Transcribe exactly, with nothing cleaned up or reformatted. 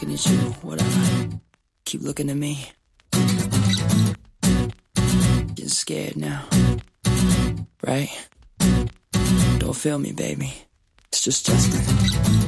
looking at you, whatever. Keep looking at me. Getting scared now, right? Don't feel me, baby. It's just Justin.